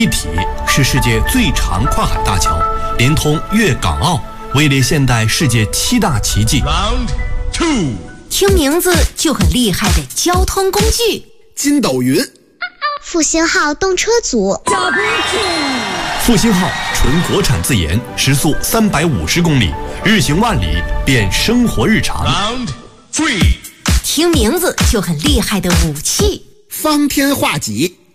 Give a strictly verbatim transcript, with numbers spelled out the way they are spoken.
一体是世界最长跨海大桥，连通粤港澳，位列现代世界七大奇迹。 Round two， 听名字就很厉害的交通工具—— 筋斗云。 复兴号动车组。 复兴号纯国产自研，时速三百五十公里，日行万里，变生活日常。 Round three， 听名字就很厉害的武器—— 方天画戟。